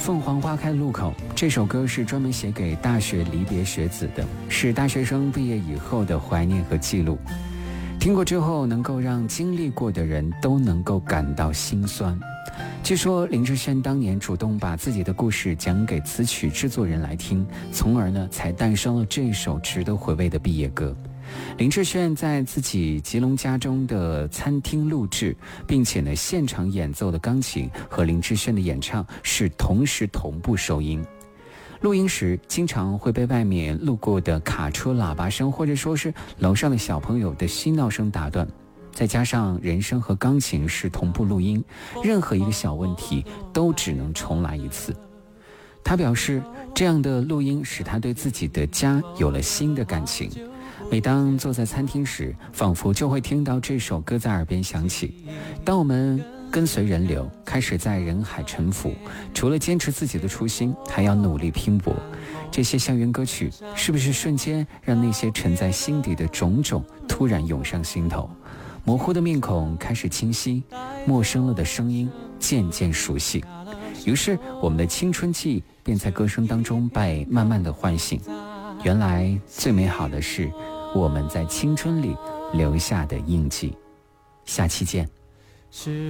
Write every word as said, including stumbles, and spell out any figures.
凤凰花开的路口，这首歌是专门写给大学离别学子的，是大学生毕业以后的怀念和记录。听过之后，能够让经历过的人都能够感到心酸。据说林志炫当年主动把自己的故事讲给词曲制作人来听，从而呢才诞生了这首值得回味的毕业歌。林志炫在自己吉隆家中的餐厅录制，并且呢现场演奏的钢琴和林志炫的演唱是同时同步收音。录音时经常会被外面路过的卡车喇叭声，或者说是楼上的小朋友的嬉闹声打断，再加上人声和钢琴是同步录音，任何一个小问题都只能重来一次。他表示，这样的录音使他对自己的家有了新的感情。每当坐在餐厅时，仿佛就会听到这首歌在耳边响起。当我们跟随人流，开始在人海沉浮，除了坚持自己的初心，还要努力拼搏。这些校园歌曲是不是瞬间让那些沉在心底的种种突然涌上心头？模糊的面孔开始清晰，陌生了的声音渐渐熟悉。于是我们的青春记便在歌声当中被慢慢的唤醒。原来最美好的是我们在青春里留下的印记。下期见。